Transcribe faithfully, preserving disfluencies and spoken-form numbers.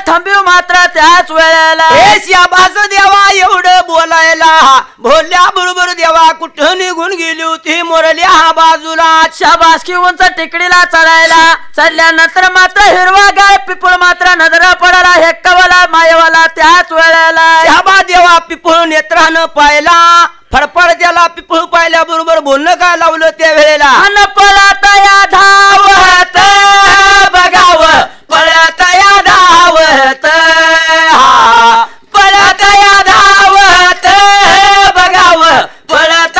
थांबीव मात्र त्याच वेळेला हे शाबास देवा एवढं बोलायला बोलल्या बरोबर देवा कुठं निघून गेली होती मोरल्या बाजूला शाबासकी उंच टेकडीला चढायला चढल्यानंतर मात्र हिरवा गाय पिपळ मात्र नजरा पडाला हेक्कावाला मायवाला त्याच वेळेला शाबा देवा पिपळ नेत्रानं पाहिला फडफड त्याला पिपळ पाहिल्या बरोबर बोलणं काय लावलं त्या वेळेला अन पळा